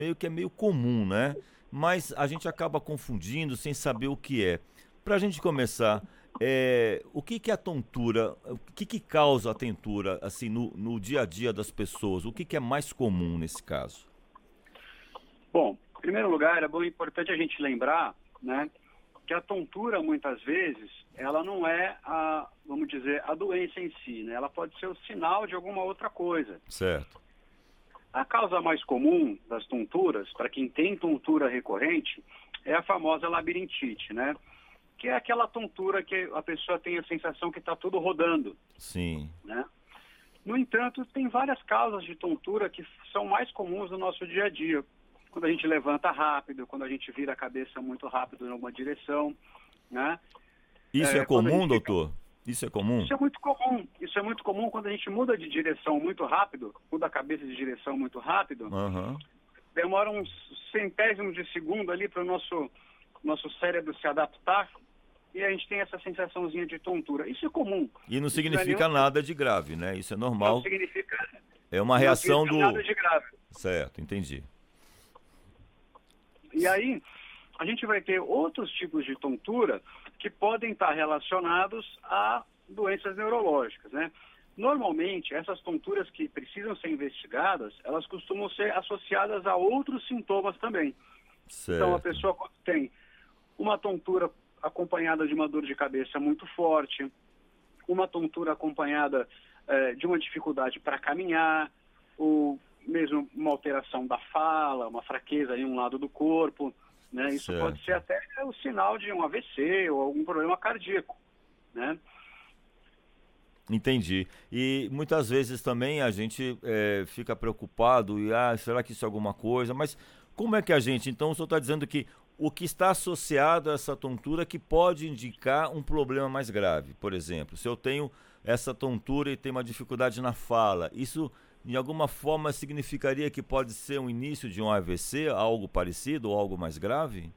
meio que é meio comum, né? Mas a gente acaba confundindo sem saber o que é. Para a gente começar, o que que é a tontura? O que causa a tontura, assim, no dia a dia das pessoas? O que é mais comum nesse caso? Bom, em primeiro lugar, é bom e importante a gente lembrar, né, que a tontura, muitas vezes, ela não é vamos dizer, a doença em si, né? Ela pode ser o sinal de alguma outra coisa. Certo. A causa mais comum das tonturas, para quem tem tontura recorrente, é a famosa labirintite, né? Que é aquela tontura que a pessoa tem a sensação que está tudo rodando, Sim. né? No entanto, tem várias causas de tontura que são mais comuns no nosso dia a dia. Quando a gente levanta rápido, quando a gente vira a cabeça muito rápido em alguma direção, né? Isso é Quando a comum, gente fica... doutor? Isso é comum? Isso é muito comum. Isso é muito comum quando a gente muda de direção muito rápido, muda a cabeça de direção muito rápido. Aham. Demora uns centésimos de segundo ali para o nosso cérebro se adaptar e a gente tem essa sensaçãozinha de tontura. Isso é comum. E não Isso significa não nada de grave, né? Isso é não normal. significa, É uma não reação significa nada de grave. Certo, entendi. E aí, a gente vai ter outros tipos de tontura que podem estar relacionados a doenças neurológicas, né? Normalmente, essas tonturas que precisam ser investigadas, elas costumam ser associadas a outros sintomas também. Certo. Então, a pessoa tem uma tontura acompanhada de uma dor de cabeça muito forte, uma tontura acompanhada de uma dificuldade para caminhar, ou mesmo uma alteração da fala, uma fraqueza em um lado do corpo, né? Isso Certo. pode ser até o sinal de um AVC ou algum problema cardíaco, né? Entendi. E muitas vezes também a gente fica preocupado e, será que isso é alguma coisa? Mas como é que a gente... Então o senhor está dizendo que o que está associado a essa tontura que pode indicar um problema mais grave. Por exemplo, se eu tenho essa tontura e tenho uma dificuldade na fala, isso de alguma forma significaria que pode ser um início de um AVC, algo parecido ou algo mais grave?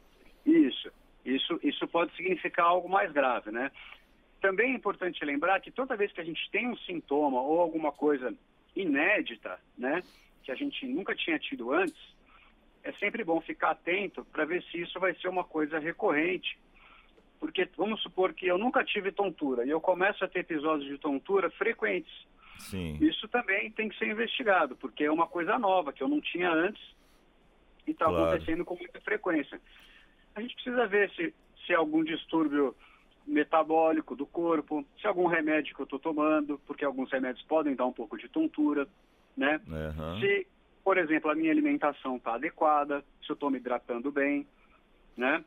Isso pode significar algo mais grave, né? Também é importante lembrar que toda vez que a gente tem um sintoma ou alguma coisa inédita, né, que a gente nunca tinha tido antes, é sempre bom ficar atento para ver se isso vai ser uma coisa recorrente. Porque vamos supor que eu nunca tive tontura e eu começo a ter episódios de tontura frequentes. Sim. Isso também tem que ser investigado, porque é uma coisa nova que eu não tinha antes e está acontecendo com muita frequência. A gente precisa ver se é algum distúrbio metabólico do corpo, se algum remédio que eu estou tomando, porque alguns remédios podem dar um pouco de tontura, né? Uhum. Se, por exemplo, a minha alimentação está adequada, se eu estou me hidratando bem, né?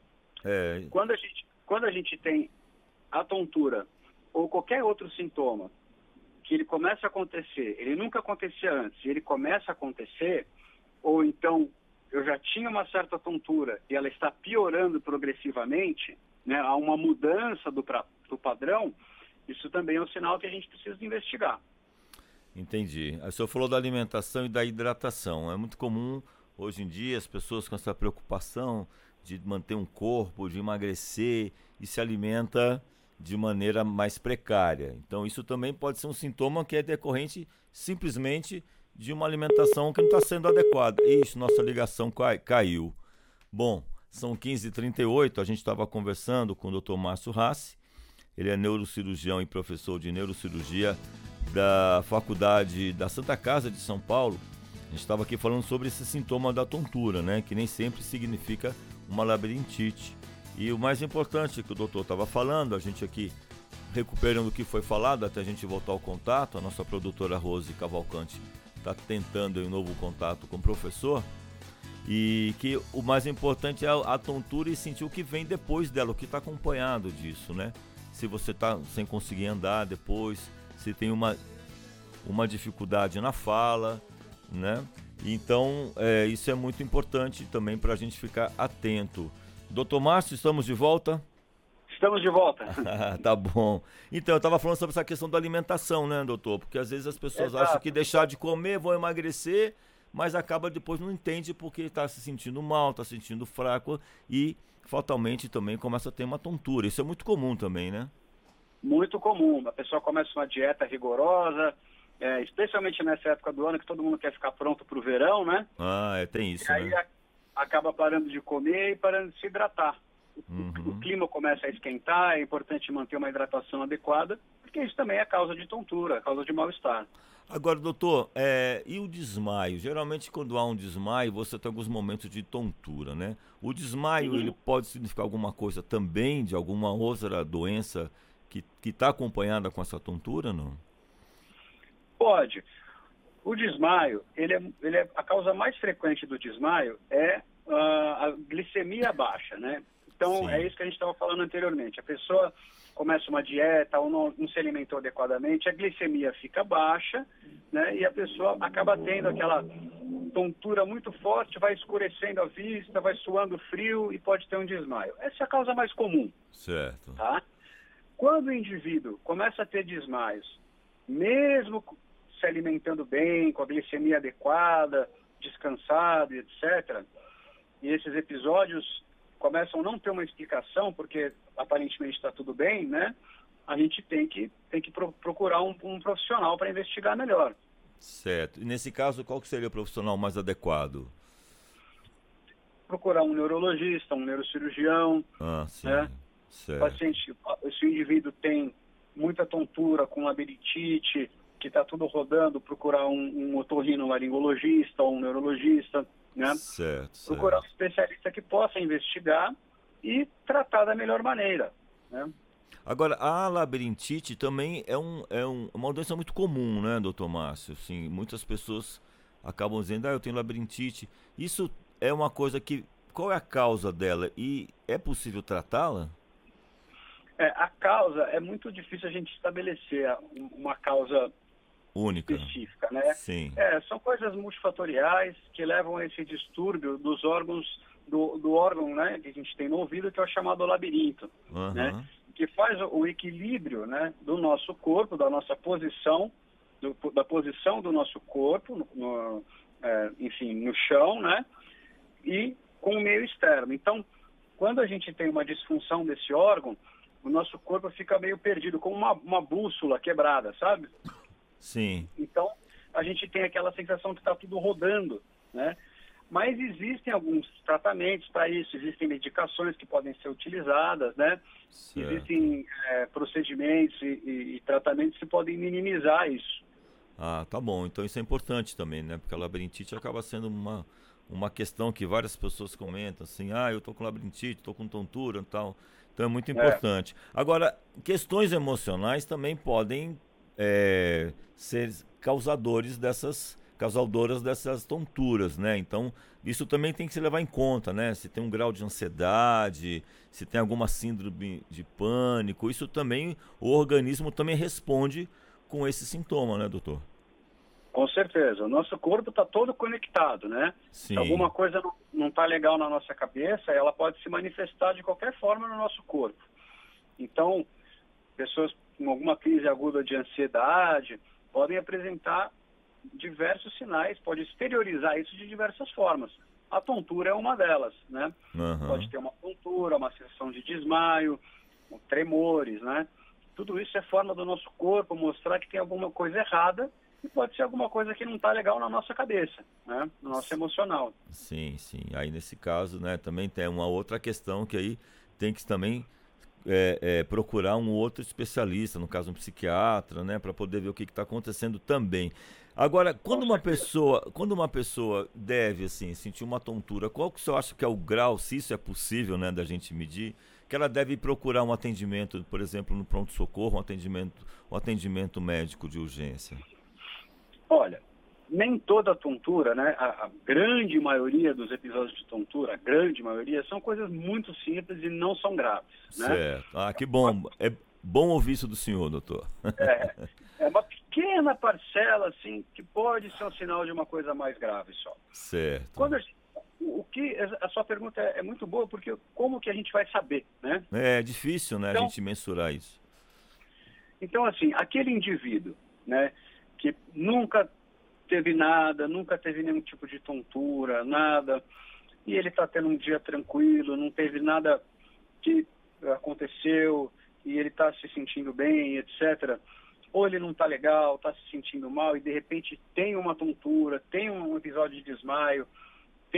Quando a gente tem a tontura ou qualquer outro sintoma que ele começa a acontecer, ele nunca acontecia antes, e ele começa a acontecer, ou então eu já tinha uma certa tontura e ela está piorando progressivamente, né, há uma mudança do padrão, isso também é um sinal que a gente precisa investigar. Entendi. O senhor falou da alimentação e da hidratação. É muito comum hoje em dia as pessoas com essa preocupação de manter um corpo, de emagrecer e se alimenta de maneira mais precária. Então isso também pode ser um sintoma que é decorrente simplesmente de uma alimentação que não está sendo adequada. Ixi, nossa ligação caiu. Bom, são 15h38, a gente estava conversando com o Dr. Márcio Rassi, ele é neurocirurgião e professor de neurocirurgia da Faculdade da Santa Casa de São Paulo. A gente estava aqui falando sobre esse sintoma da tontura, né, que nem sempre significa uma labirintite. E o mais importante que o doutor estava falando, a gente aqui recuperando o que foi falado até a gente voltar ao contato, a nossa produtora Rose Cavalcante está tentando um novo contato com o professor, e que o mais importante é a tontura e sentir o que vem depois dela, o que está acompanhado disso, né? Se você está sem conseguir andar depois, se tem uma dificuldade na fala, né? Então, isso é muito importante também para a gente ficar atento. Doutor Márcio, estamos de volta? Estamos de volta. Tá bom. Então, eu estava falando sobre essa questão da alimentação, né, doutor? Porque às vezes as pessoas Exato. acham que deixar de comer vão emagrecer, mas acaba depois não entende porque está se sentindo mal, está se sentindo fraco e fatalmente também começa a ter uma tontura. Isso é muito comum também, né? Muito comum. A pessoa começa uma dieta rigorosa, especialmente nessa época do ano que todo mundo quer ficar pronto para o verão, né? Tem isso, e aí né? acaba parando de comer e parando de se hidratar. O Uhum. clima começa a esquentar, é importante manter uma hidratação adequada, porque isso também é causa de tontura, é causa de mal-estar. Agora, doutor, e o desmaio? Geralmente, quando há um desmaio, você tem alguns momentos de tontura, né? O desmaio, ele Uhum. pode significar alguma coisa também de alguma outra doença que está acompanhada com essa tontura, não? Pode. O desmaio, a causa mais frequente do desmaio é a glicemia baixa, né? Então, é Sim, isso que a gente estava falando anteriormente. A pessoa começa uma dieta ou não se alimentou adequadamente, a glicemia fica baixa, né? E a pessoa acaba tendo aquela tontura muito forte, vai escurecendo a vista, vai suando frio e pode ter um desmaio. Essa é a causa mais comum, certo. tá? Quando o indivíduo começa a ter desmaios, mesmo se alimentando bem, com a glicemia adequada, descansado, etc., e esses episódios começam a não ter uma explicação, porque aparentemente está tudo bem, né? A gente tem que procurar um profissional para investigar melhor. Certo. E nesse caso, qual que seria o profissional mais adequado? Procurar um neurologista, um neurocirurgião, Sim, né? certo. Paciente, se o indivíduo tem muita tontura com labirintite, que está tudo rodando, procurar um otorrinolaringologista ou um neurologista, né? Certo, Procurar um certo. especialista que possa investigar e tratar da melhor maneira, né? Agora, a labirintite também uma doença muito comum, né, doutor Márcio? Assim, muitas pessoas acabam dizendo, eu tenho labirintite. Isso é uma coisa que... Qual é a causa dela? E é possível tratá-la? A causa, é muito difícil a gente estabelecer uma causa Única. específica, né? Sim. São coisas multifatoriais que levam a esse distúrbio dos órgãos, do órgão, né, que a gente tem no ouvido, que é o chamado labirinto, né? Aham. Que faz o equilíbrio, né, do nosso corpo, da nossa posição, da posição do nosso corpo, enfim, no chão, né? E com o meio externo. Então, quando a gente tem uma disfunção desse órgão, o nosso corpo fica meio perdido, como uma bússola quebrada, sabe? Sim. Então, a gente tem aquela sensação que está tudo rodando, né? Mas existem alguns tratamentos para isso, existem medicações que podem ser utilizadas, né? Certo. Existem procedimentos e tratamentos que podem minimizar isso. Tá bom. Então isso é importante também, né? Porque a labirintite acaba sendo uma questão que várias pessoas comentam, assim, eu tô com labirintite, tô com tontura e tal. Então é muito É, importante. Agora, questões emocionais também podem ser causadoras dessas tonturas, né? Então, isso também tem que se levar em conta, né? Se tem um grau de ansiedade, se tem alguma síndrome de pânico, isso também, o organismo também responde com esse sintoma, né, doutor? com certeza. O nosso corpo está todo conectado, né? Se Sim. alguma coisa não está legal na nossa cabeça, ela pode se manifestar de qualquer forma no nosso corpo. Então, pessoas com alguma crise aguda de ansiedade podem apresentar diversos sinais, pode exteriorizar isso de diversas formas. A tontura é uma delas, né? Pode Aham. ter uma tontura, uma sensação de desmaio, tremores, né? Tudo isso é forma do nosso corpo mostrar que tem alguma coisa errada e pode ser alguma coisa que não está legal na nossa cabeça, né? No nosso emocional. Sim, sim. Aí nesse caso, né, também tem uma outra questão que aí tem que também procurar um outro especialista, no caso um psiquiatra, né, para poder ver o que está acontecendo também. Agora, Com certeza. quando uma pessoa deve assim sentir uma tontura, qual que você acha que é o grau, se isso é possível, né, da gente medir, que ela deve procurar um atendimento, por exemplo, no pronto-socorro, um atendimento médico de urgência? Olha, nem toda tontura, né? A grande maioria dos episódios de tontura, a grande maioria, são coisas muito simples e não são graves, né? Certo. Que bom. É bom ouvir isso do senhor, doutor. É, é uma pequena parcela, assim, que pode ser um sinal de uma coisa mais grave só. Certo. Quando a sua pergunta é muito boa, porque como que a gente vai saber, né? É difícil, né, a Então, gente mensurar isso. então assim, aquele indivíduo, né, que nunca teve nada, nunca teve nenhum tipo de tontura, nada, e ele está tendo um dia tranquilo, não teve nada que aconteceu, e ele está se sentindo bem, etc. ou ele não está legal, está se sentindo mal e de repente tem uma tontura, tem um episódio de desmaio,